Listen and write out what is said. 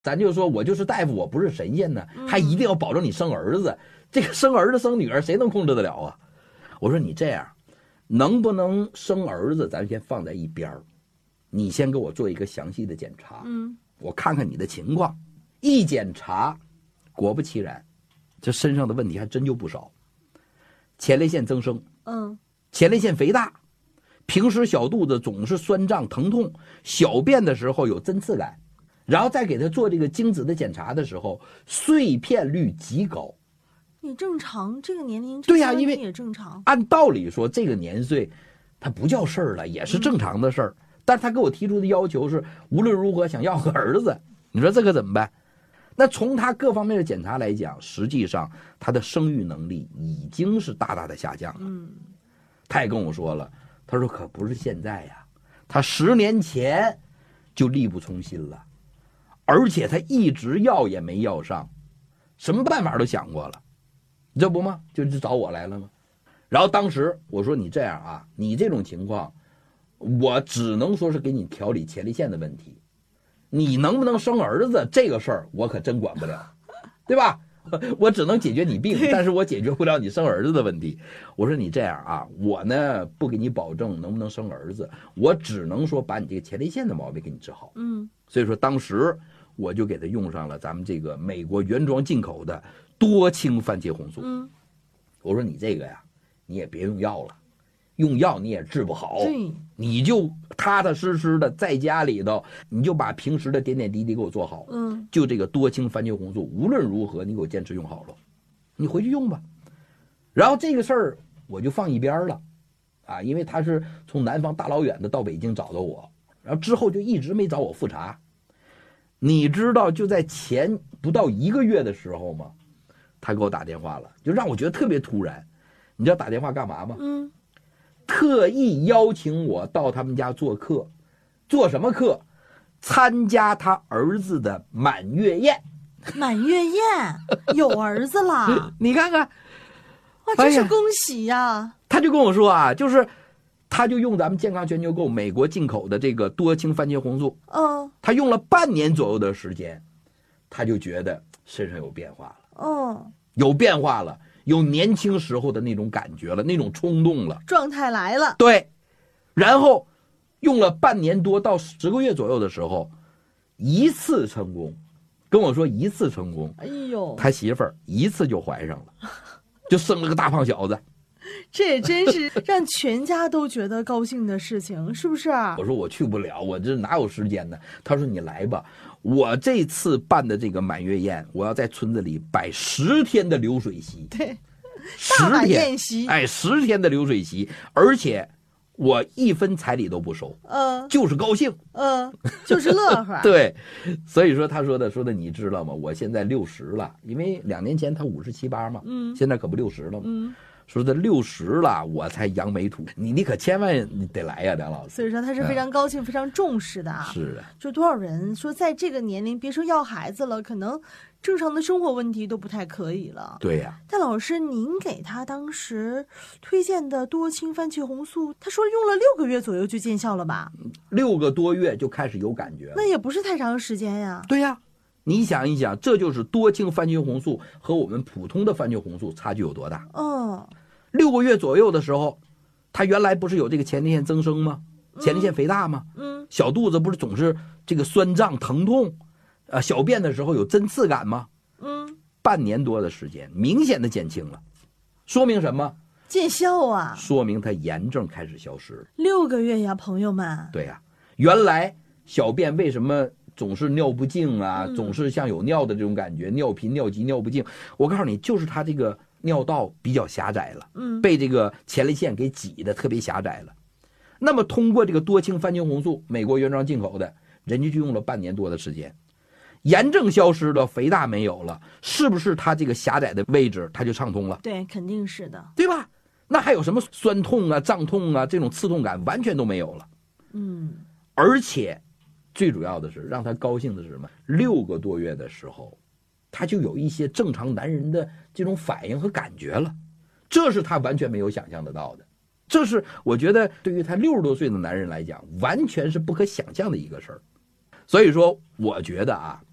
咱就说我就是大夫，我不是神仙呢，还一定要保证你生儿子，这个生儿子生女儿谁能控制得了啊？我说你这样，能不能生儿子咱先放在一边，你先给我做一个详细的检查，我看看你的情况。一检查，果不其然，这身上的问题还真就不少，前列腺增生，前列腺肥大，平时小肚子总是酸胀疼痛，小便的时候有针刺感，然后再给他做这个精子的检查的时候，碎片率极高。 你正常，这个年龄对呀，因为也正常。 按道理说这个年岁，它不叫事儿了，也是正常的事儿。但是他给我提出的要求是，无论如何想要个儿子，你说这可怎么办？那从他各方面的检查来讲，实际上他的生育能力已经是大大的下降了。他也跟我说了，他说可不是现在呀，他10年前就力不从心了，而且他一直要也没要上，什么办法都想过了，这不吗？就找我来了吗？然后当时我说你这样啊，你这种情况，我只能说是给你调理前列腺的问题，你能不能生儿子这个事儿我可真管不了，对吧？我只能解决你病，但是我解决不了你生儿子的问题。我说你这样啊，我呢不给你保证能不能生儿子，我只能说把你这个前列腺的毛病给你治好。所以说当时我就给他用上了咱们这个美国原装进口的多氢番茄红素。我说你这个呀，你也别用药了，用药你也治不好，你就踏踏实实的在家里头，你就把平时的点点滴滴给我做好。就这个多氢番茄红素，无论如何你给我坚持用好了，你回去用吧。然后这个事儿我就放一边了，啊，因为他是从南方大老远的到北京找到我，然后之后就一直没找我复查。你知道就在前不到1个月的时候吗？他给我打电话了，就让我觉得特别突然。你知道打电话干嘛吗？特意邀请我到他们家做客。做什么客？参加他儿子的满月宴。 满月宴有儿子了你看看， 哇，真是恭喜呀！ 他就跟我说啊，就是他就用咱们健康全球购美国进口的这个多氢番茄红素，他用了半年左右的时间，他就觉得身上有变化了，有变化了，有年轻时候的那种感觉了，那种冲动了， 状态来了。 对，然后用了半年多到10个月左右的时候，一次成功，跟我说一次成功， 哎呦， 他媳妇儿一次就怀上了，就生了个大胖小子。 这也真是让全家都觉得高兴的事情，是不是？ 我说我去不了，我这哪有时间呢？他说你来吧，我这次办的这个满月宴，我要在村子里摆10天的流水席。 对， 大碗宴席。 哎，10天的流水席，而且我1分彩礼都不收，就是高兴， 就是乐呵。 对，所以说他说的你知道吗？我现在60了，因为2年前他57、8嘛，现在可不60了嘛。说这60了，我才扬眉吐，你可千万你得来呀，梁老师。 所以说他是非常高兴、非常重视的啊。 是的， 就多少人说在这个年龄，别说要孩子了，可能正常的生活问题都不太可以了。 对呀。 但老师，您给他当时推荐的多氢番茄红素，他说用了6个月左右就见效了吧 ？6个多月就开始有感觉了， 那也不是太长时间呀。 对呀。你想一想，这就是多氢番茄红素和我们普通的番茄红素差距有多大？6个月左右的时候，他原来不是有这个前列腺增生吗？前列腺肥大吗？小肚子不是总是这个酸胀疼痛，小便的时候有针刺感吗？半年多的时间，明显的减轻了，说明什么？ 见效啊！ 说明他炎症开始消失了。 6个月呀，朋友们。 对呀，原来小便为什么总是尿不尽啊，总是像有尿的这种感觉，尿频、尿急、尿不尽。我告诉你，就是他这个尿道比较狭窄了，被这个前列腺给挤得特别狭窄了。那么通过这个多氢番茄红素，美国原装进口的，人家就用了半年多的时间，炎症消失了，肥大没有了，是不是他这个狭窄的位置它就畅通了？ 对，肯定是的， 对吧？那还有什么酸痛啊、胀痛啊这种刺痛感完全都没有了。而且最主要的是让他高兴的是什么？6个多月的时候，他就有一些正常男人的这种反应和感觉了，这是他完全没有想象得到的。这是我觉得对于他60多岁的男人来讲，完全是不可想象的一个事儿。所以说，我觉得啊，